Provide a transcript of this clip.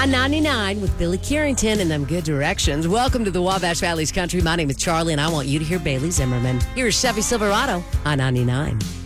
on 99 with Billy Carrington and them good directions. Welcome to the Wabash Valley's Country. My name is Charlie, and I want you to hear Bailey Zimmerman. Here's Chevy Silverado on 99.